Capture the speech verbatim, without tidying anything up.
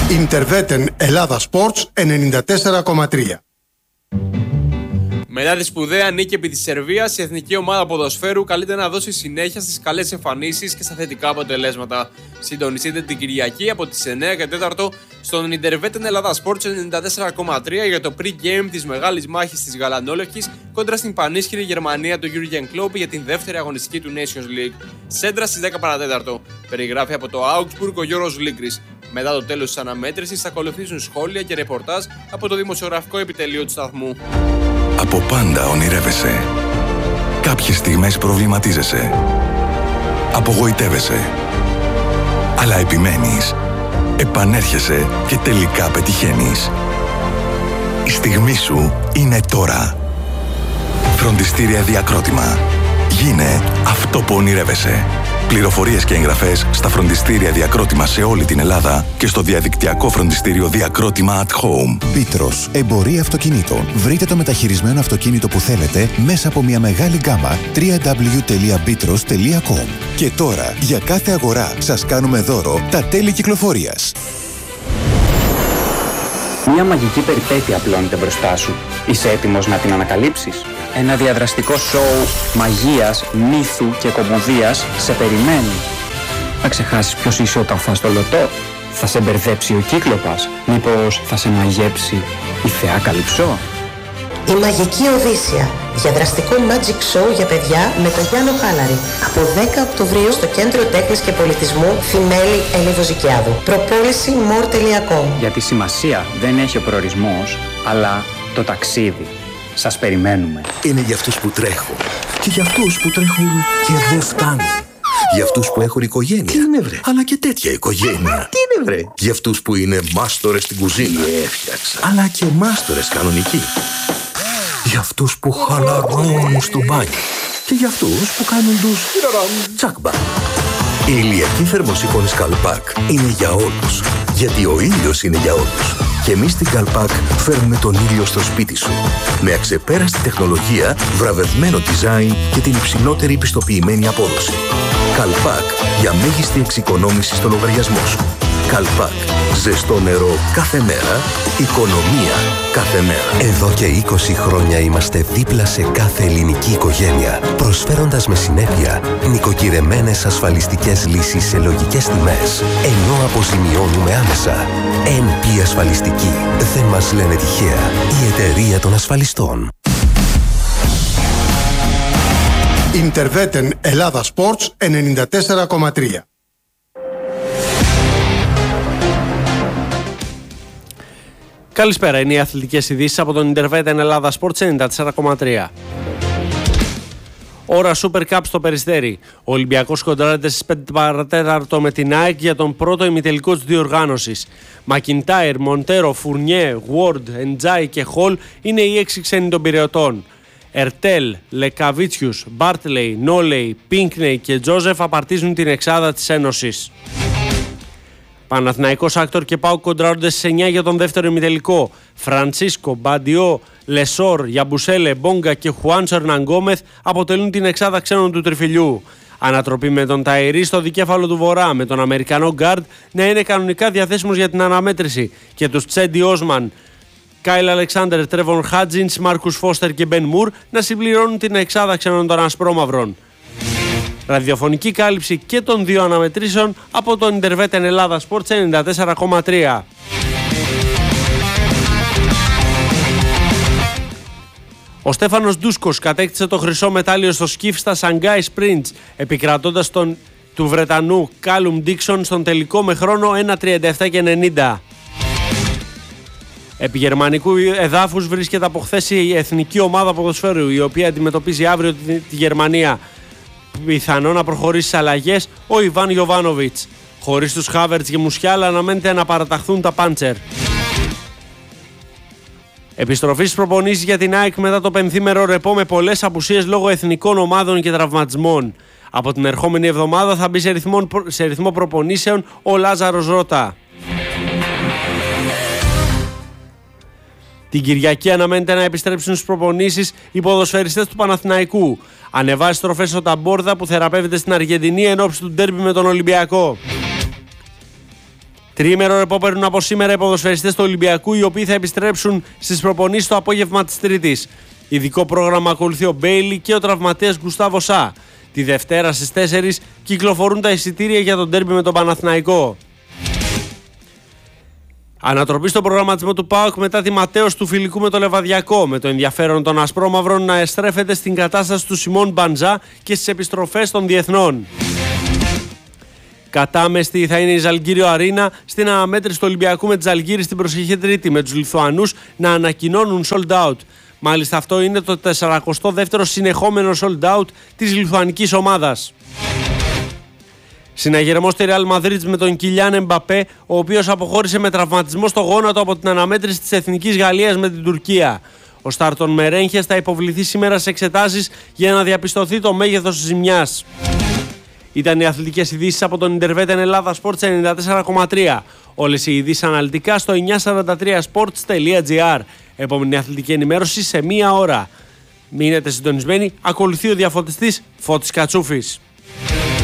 Ιντερβέτεν Ελλάδα Sports ενενήντα τέσσερα κόμμα τρία. Μετά τη σπουδαία νίκη επί της Σερβίας, η εθνική ομάδα ποδοσφαίρου καλείται να δώσει συνέχεια στις καλές εμφανίσεις και στα θετικά αποτελέσματα. Συντονιστείτε την Κυριακή από τις εννιά και τέσσερα στον Ιντερβέτεν Ελλάδα Sports ενενήντα τέσσερα κόμμα τρία για το pre-game της μεγάλης μάχης της Γαλανόλευκης κόντρα στην πανίσχυρη Γερμανία του Jurgen Klopp για την δεύτερη αγωνιστική του Nations League. Σέντρα στις δέκα παρά τέταρτο. Περιγράφει από το Augsburg ο Γιώργος Λίγκρης. Μετά το τέλος της αναμέτρησης θα ακολουθήσουν σχόλια και ρεπορτάζ από το δημοσιογραφικό επιτελείο του σταθμού. Από πάντα ονειρεύεσαι. Κάποιες στιγμές προβληματίζεσαι. Απογοητεύεσαι. Αλλά επιμένεις. Επανέρχεσαι και τελικά πετυχαίνεις. Η στιγμή σου είναι τώρα. Φροντιστήρια Διακρότημα. Γίνε αυτό που ονειρεύεσαι. Πληροφορίες και εγγραφές στα φροντιστήρια Διακρότημα σε όλη την Ελλάδα και στο διαδικτυακό φροντιστήριο Διακρότημα at home. Μπίτρος, εμπορία αυτοκινήτων. Βρείτε το μεταχειρισμένο αυτοκίνητο που θέλετε μέσα από μια μεγάλη γκάμα double-u double-u double-u τελεία μπίτρος τελεία com. Και τώρα, για κάθε αγορά, σας κάνουμε δώρο τα τέλη κυκλοφορίας. Μια μαγική περιπέτεια απλώνεται μπροστά σου. Είσαι έτοιμος να την ανακαλύψεις? Ένα διαδραστικό σοου μαγείας, μύθου και κωμωδίας σε περιμένει. Θα ξεχάσεις ποιος είσαι όταν φας το λωτό? Θα σε μπερδέψει ο Κύκλοπας? Μήπως θα σε μαγέψει η θεά Καλυψό? Η Μαγική Οδύσσια. Διαδραστικό magic show για παιδιά με τον Γιάννο Χάλαρη. Από δέκα Οκτωβρίου στο Κέντρο Τέχνης και Πολιτισμού Θημέλη Ελιδοζικιάδου. Προπόληση more τελεία com. Γιατί σημασία δεν έχει ο προορισμός, αλλά το ταξίδι. Σας περιμένουμε. Είναι για αυτούς που τρέχουν. Και για αυτούς που τρέχουν και δεν φτάνουν. Για αυτούς που έχουν οικογένεια. Τι είναι βρε? Αλλά και τέτοια οικογένεια. Τι είναι βρε? Για αυτούς που είναι μάστορες στην κουζίνα. Έφτιαξα. Αλλά και μάστορες κανονικοί. Για αυτούς που χαλαρώνουν στο μπάνιο. Και για αυτούς που κάνουν τους τσάκμπα. Η ηλιακή θερμοσύφωνη Καλπάκ είναι για όλους. Γιατί ο ήλιος είναι για όλους. Και εμείς στην Καλπάκ φέρνουμε τον ήλιο στο σπίτι σου. Με αξεπέραστη τεχνολογία, βραβευμένο design και την υψηλότερη πιστοποιημένη απόδοση. Καλπάκ για μέγιστη εξοικονόμηση στο λογαριασμό σου. Καλπάκ. Ζεστό νερό κάθε μέρα. Οικονομία κάθε μέρα. Εδώ και είκοσι χρόνια είμαστε δίπλα σε κάθε ελληνική οικογένεια, προσφέροντας με συνέπεια νοικοκυρεμένες ασφαλιστικές λύσεις σε λογικές τιμές, ενώ αποζημιώνουμε άμεσα. εν πι Ασφαλιστική. Δεν μας λένε τυχαία. Η εταιρεία των ασφαλιστών. Ιντερβέτεν Ελλάδα Sports ενενήντα τέσσερα κόμμα τρία. Καλησπέρα, είναι οι αθλητικές ειδήσεις από τον Ιντερβέτεν Ελλάδα Sports ενενήντα τέσσερα κόμμα τρία. Ώρα Super Cup στο Περιστέρι. Ο Ολυμπιακός κοντράρεται στις πέντε παρά τέταρτο με την ΑΕΚ για τον πρώτο ημιτελικό της διοργάνωσης. Μακιντάιρ, Μοντέρο, Φουρνιέ, Γουόρντ, Εντζάι και Χολ είναι οι έξι ξένοι των Πειραιωτών. Ερτέλ, Λεκαβίτσιους, Μπάρτλεϊ, Νόλεϊ, Πίνκνεϊ και Τζόζεφ απαρτίζουν την εξάδα της Ένωσης. Παναθηναϊκός, Άκτορ και ΠΑΟΚ κοντράρονται στις εννιά για τον δεύτερο ημιτελικό. Φρανσίσκο, Μπαντιό, Λεσόρ, Γιαμπουσέλε, Μπόγκα και Χουάντσο Ερναγκόμεθ αποτελούν την εξάδα ξένων του τριφυλιού. Ανατροπή με τον Ταϊρή στο δικέφαλο του Βορρά, με τον Αμερικανό γκάρντ να είναι κανονικά διαθέσιμος για την αναμέτρηση και τους Τσέντι Όσμαν, Κάιλ Αλεξάνδερ, Τρέβον Χάτζινς, Μάρκους Φώστερ και Μπεν Μουρ να συμπληρώνουν την εξάδα ξένων των Ασπρόμαυρων. Ραδιοφωνική κάλυψη και των δύο αναμετρήσεων από τον Ιντερβέτεν Ελλάδα Sports ενενήντα τέσσερα κόμμα τρία. Ο Στέφανος Ντούσκος κατέκτησε το χρυσό μετάλλιο στο σκιφ στα Shanghai Sprints, επικρατώντας τον του Βρετανού Κάλουμ Ντίξον στον τελικό με χρόνο ένα τριάντα επτά και ενενήντα. Επί γερμανικού εδάφους βρίσκεται από χθες η εθνική ομάδα ποδοσφαίρου, η οποία αντιμετωπίζει αύριο τη, τη Γερμανία. Πιθανό να προχωρήσει στις αλλαγές ο Ιβάν Γιοβάνοβιτς. Χωρίς τους Χάβερτς και Μουσιάλα αναμένεται να παραταχθούν τα Πάντσερ. Επιστροφή στις προπονήσεις για την ΑΕΚ μετά το πενθήμερο ρεπό με πολλές απουσίες λόγω εθνικών ομάδων και τραυματισμών. Από την ερχόμενη εβδομάδα θα μπει σε ρυθμό, σε ρυθμό προπονήσεων ο Λάζαρος Ρώτα. Την Κυριακή αναμένεται να επιστρέψουν στις προπονήσεις οι ποδοσφαιριστές του Παναθηναϊκού. Ανεβάζει στροφές ο Ταμπόρδα που θεραπεύεται στην Αργεντινή εν ώψη του ντέρμπι με τον Ολυμπιακό. Τριήμερο ρεπό παίρνουν από σήμερα οι ποδοσφαιριστές του Ολυμπιακού, οι οποίοι θα επιστρέψουν στις προπονήσεις το απόγευμα της Τρίτης. Ειδικό πρόγραμμα ακολουθεί ο Μπέιλι και ο τραυματίας Γκουστάβο Σα. Τη Δευτέρα στις τέσσερις κυκλοφορούν τα εισιτήρια για τον ντέρμπι με τον Παναθηναϊκό. Ανατροπή στον προγραμματισμό του ΠΑΟΚ μετά τη ματέωση του φιλικού με το Λεβαδιακό, με το ενδιαφέρον των ασπρόμαυρων να εστρέφεται στην κατάσταση του Σιμών Μπαντζά και στις επιστροφές των διεθνών. Κατάμεστη θα είναι η Ζαλγκύριο Αρίνα στην αναμέτρηση του Ολυμπιακού με τη Ζαλγκύρη στην προσεχή Τρίτη, με τους Λιθουανούς να ανακοινώνουν sold out. Μάλιστα αυτό είναι το σαρανταεύτερο δεύτερο συνεχόμενο sold out της λιθουανικής ομάδας. Συναγερμός στη Ρεάλ Μαδρίτης με τον Κιλιάν Εμπαπέ, ο οποίος αποχώρησε με τραυματισμό στο γόνατο από την αναμέτρηση της Εθνικής Γαλλίας με την Τουρκία. Ο Στάρτον Μερένχες θα υποβληθεί σήμερα σε εξετάσεις για να διαπιστωθεί το μέγεθος της ζημιάς. Ήταν οι αθλητικές ειδήσεις από τον Ιντερβέτεν Ελλάδα Sports ενενήντα τέσσερα κόμμα τρία. Όλες οι ειδήσεις αναλυτικά στο εννιακόσια σαράντα τρία sports τελεία gr. Επόμενη αθλητική ενημέρωση σε μία ώρα. Μείνετε συντονισμένοι, ακολουθεί ο διαφωτιστής Φώτης Κατσούφης.